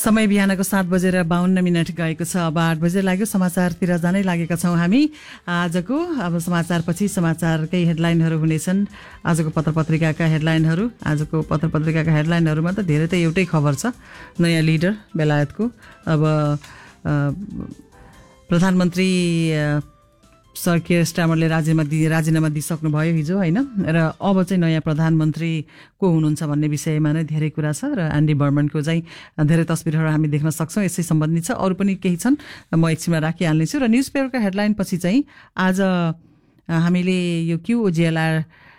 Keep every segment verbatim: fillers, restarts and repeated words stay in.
समय बिहानको सात बजेर बाहन्न मिनट गएको छ। अब आठ बजे लाग्यो, समाचारतिर जानै लागेका छौँ हामी। आजको अब समाचारपछि समाचारकै हेडलाइनहरू हुनेछन्। आजको पत्र पत्रिकाका हेडलाइनहरू आजको पत्र पत्रिकाका हेडलाइनहरूमा त धेरै त एउटै खबर छ, नयाँ लिडर बेलायतको। अब प्रधानमन्त्री सर केयर स्टामरले राजीनामा दि राजीनामा दिइसक्नुभयो हिजो, होइन? र अब चाहिँ नयाँ प्रधानमन्त्री को हुनुहुन्छ भन्ने विषयमा नै धेरै कुरा छ र एन्डी बर्मनको चाहिँ धेरै तस्बिरहरू हामी देख्न सक्छौँ। यसै सम्बन्धित छ, अरू पनि केही छन्, म एकछिनमा राखिहाल्नेछु। र न्युज पेपरका हेडलाइन पछि चाहिँ आज हामीले यो क्युओजिएलआर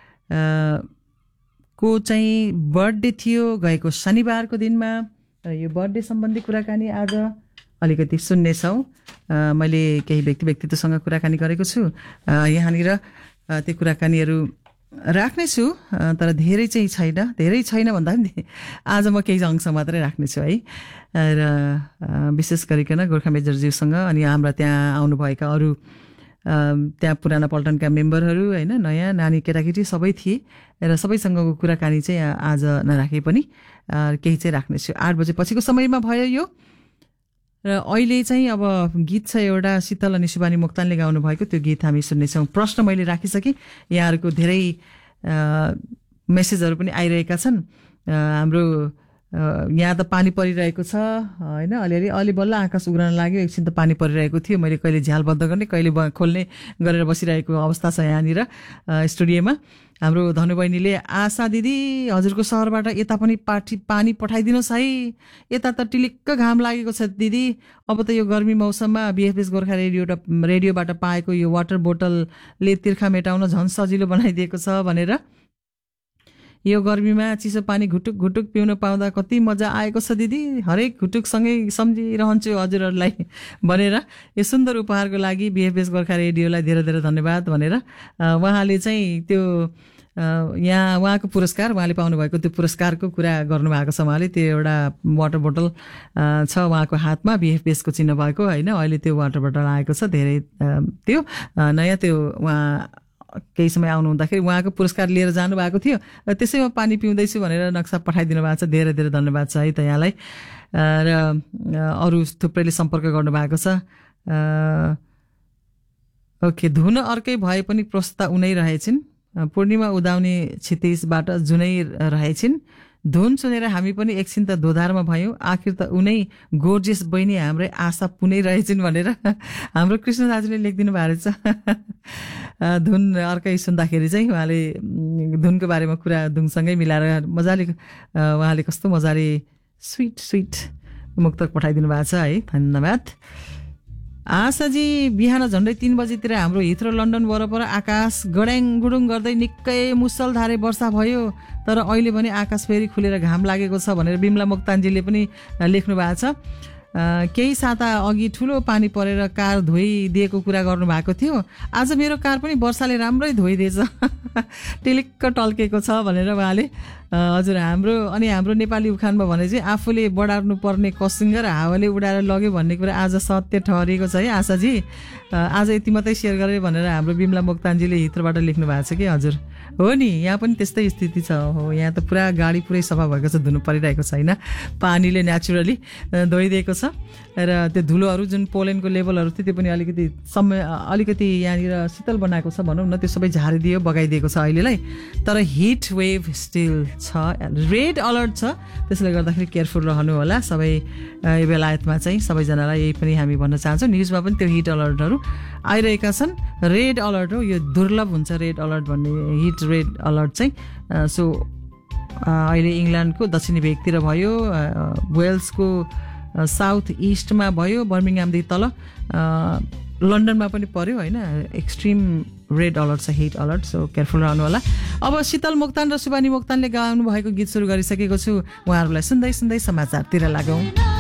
को चाहिँ बर्थडे थियो गएको शनिबारको दिनमा, र यो बर्थडे सम्बन्धी कुराकानी आज अलिकति सुन्नेछौँ। मैले केही व्यक्ति व्यक्तित्वसँग कुराकानी गरेको छु, यहाँनिर त्यो कुराकानीहरू राख्नेछु, तर धेरै चाहिँ छैन। धेरै छैन भन्दा पनि आज म केही अंश मात्रै राख्नेछु है। र विशेष गरिकन गोर्खा मेजरज्यूसँग अनि हाम्रा त्यहाँ आउनुभएका अरू त्यहाँ पुराना पल्टनका मेम्बरहरू, होइन, नयाँ नानी केटाकेटी सबै थिए र सबैसँगको कुराकानी चाहिँ आज नराखे पनि केही चाहिँ राख्नेछु। आठ बजे पछिको समयमा भयो यो। र अहिले चाहिँ अब गीत छ एउटा, शीतल अनि सुबानी मोक्तानले गाउनु भएको, त्यो गीत हामी सुन्नेछौँ। प्रश्न मैले राखिसकेँ, यहाँहरूको धेरै मेसेजहरू पनि आइरहेका छन्। हाम्रो यहाँ त पानी परिरहेको छ, होइन? अलिअलि अलि बल्ल आकाश उग्रन लाग्यो, एकछिन त पानी परिरहेको थियो। मैले कहिले झ्याल बन्द गर्ने कहिले खोल्ने गरेर बसिरहेको अवस्था छ यहाँनिर स्टुडियोमा। हाम्रो धनु बहिनीले, आशा दिदी हजुरको सहरबाट यता पनि पाठी पानी पठाइदिनुहोस् है, यता त टिलिक्क घाम लागेको छ दिदी। अब त यो गर्मी मौसममा बिएफएस गोर्खा रेडियो रेडियोबाट पाएको यो वाटर बोतलले तिर्खा मेटाउन झन् सजिलो बनाइदिएको छ भनेर। यो गर्मीमा चिसो पानी घुटुक घुटुक पिउन पाउँदा कति मजा आएको छ दिदी, हरेक घुटुकसँगै सम्झिरहन्छु हजुरहरूलाई भनेर यो सुन्दर उपहारको लागि बिएफएस गोर्खा रेडियोलाई धेरै धेरै धन्यवाद भनेर उहाँले चाहिँ त्यो यहाँ उहाँको पुरस्कार, उहाँले पाउनुभएको त्यो पुरस्कारको कुरा गर्नुभएको छ। उहाँले त्यो एउटा वाटर बोतल छ उहाँको हातमा, बिएफएसको चिन्ह भएको, होइन? अहिले त्यो वाटर बोतल आएको छ, धेरै त्यो नयाँ त्यो उहाँ केही समय आउनु हुँदाखेरि उहाँको पुरस्कार लिएर जानुभएको थियो र त्यसैमा पानी पिउँदैछु भनेर नक्सा पठाइदिनु भएको छ। धेरै धेरै धन्यवाद छ है त यहाँलाई। र अरू थुप्रैले सम्पर्क गर्नुभएको छ। ओके, धुन अर्कै भए पनि प्रस्ता उनै रहेछन्, पूर्णिमा उदाउने क्षितिजबाट जुनै रहेछन्, धुन सुनेर हामी पनि एकछिन त दोधारमा भयौँ, आखिर त उनै गोर्जियस बहिनी हाम्रै आशा पुनै रहेछन् भनेर हाम्रो कृष्ण दाजुले लेखिदिनु भएको रहेछ। धुन अर्कै सुन्दाखेरि चाहिँ उहाँले धुनको बारेमा कुरा धुनसँगै मिलाएर मजाले उहाँले कस्तो मजाले स्विट स्विट मुक्तक पठाइदिनु भएको छ है, धन्यवाद। आशाजी, बिहान झन्डै तीन बजीतिर हाम्रो हिथ्रो लन्डन वरपर आकाश गड्याङ गुडुङ गर्दै निकै मुसलधारे वर्षा भयो, तर अहिले पनि आकाश फेरि खुलेर घाम लागेको छ भनेर बिमला मोक्तानजीले पनि लेख्नु भएको छ। केही साता अघि ठुलो पानी परेर कार धोइदिएको कुरा गर्नुभएको थियो। आज मेरो कार पनि वर्षाले राम्रै धोइदिएछ, टिलिक्क टल्केको छ भनेर उहाँले। हजुर, हाम्रो अनि हाम्रो नेपाली उखानमा भने चाहिँ आफूले बढार्नु पर्ने कसिङ्ग र हावाले उडाएर लग्यो भन्ने कुरा आज सत्य ठहरेको छ है आशाजी। आज यति मात्रै सेयर गरेँ भनेर हाम्रो बिमला मोक्तानजीले हित्रबाट लेख्नु भएको छ कि। हजुर हो नि, यहाँ पनि त्यस्तै स्थिति छ। हो, यहाँ त पुरा गाडी पुरै सफा भएको छ, धुनु परिरहेको छैन, पानीले नेचुरली धोइदिएको छ। र त्यो धुलोहरू जुन पोलेनको लेभलहरू थियो त्यो पनि अलिकति समय अलिकति यहाँनिर शीतल बनाएको छ भनौँ न, त्यो सबै झारिदियो, बगाइदिएको छ अहिलेलाई। तर हिट वेभ स्टिल छ, रेड अलर्ट छ, त्यसले गर्दाखेरि केयरफुल रहनु होला सबै यो बेलायतमा चाहिँ। सबैजनालाई यही पनि हामी भन्न चाहन्छौँ, न्युजमा पनि त्यो हिट अलर्टहरू आइरहेका छन्। रेड अलर्ट हो यो, दुर्लभ हुन्छ रेड अलर्ट भन्ने, हिट रेड अलर्ट चाहिँ। सो अहिले इङ्ल्यान्डको दक्षिणी भेगतिर भयो, वेल्सको साउथ इस्टमा भयो, बर्मिङहामदेखि तल लन्डनमा पनि पर्यो, होइन? एक्सट्रिम रेड अलर्ट छ, हिट अलर्ट। सो केयरफुल रहनु होला। अब शीतल मोक्तान र सुबानी मोक्तानले गाउनु भएको गीत सुरु गरिसकेको छु, उहाँहरूलाई सुन्दै सुन्दै समाचारतिर लागौँ।